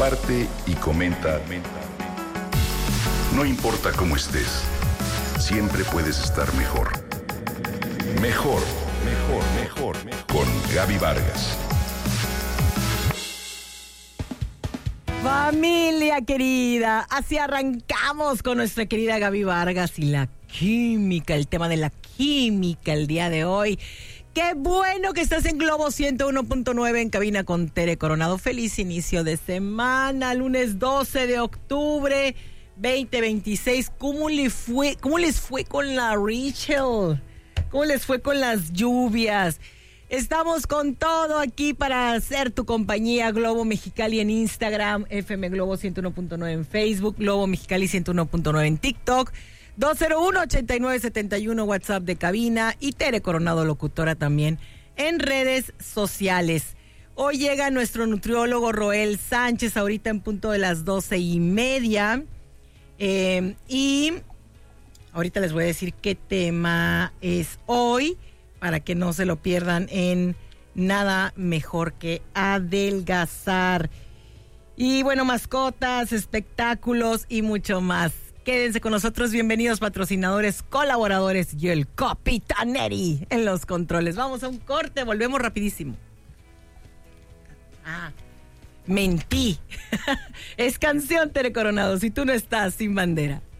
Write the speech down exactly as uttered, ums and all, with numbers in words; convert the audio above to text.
comparte y comenta. No importa cómo estés, siempre puedes estar mejor. Mejor, mejor, mejor, mejor. Con Gaby Vargas. Familia querida, así arrancamos con nuestra querida Gaby Vargas y la química, el tema de la química el día de hoy. Qué bueno que estás en Globo ciento uno punto nueve en cabina con Tere Coronado. Feliz inicio de semana, lunes doce de octubre veinte veintiséis. ¿Cómo les fue, cómo les fue con la Rachel? ¿Cómo les fue con las lluvias? Estamos con todo aquí para hacer tu compañía. Globo Mexicali en Instagram, F M Globo ciento uno punto nueve en Facebook, Globo Mexicali ciento uno punto nueve en TikTok, dos cero uno, ocho nueve siete uno WhatsApp de cabina y Tere Coronado locutora también en redes sociales. Hoy llega nuestro nutriólogo Roel Sánchez ahorita en punto de las doce y media eh, y ahorita les voy a decir qué tema es hoy, para que no se lo pierdan en Nada Mejor que Adelgazar. Y bueno, mascotas, espectáculos y mucho más. Quédense con nosotros, bienvenidos patrocinadores, colaboradores y el Capitaneri en los controles. Vamos a un corte, volvemos rapidísimo. Ah, mentí. Es canción, Tere Coronado, si tú no estás sin bandera.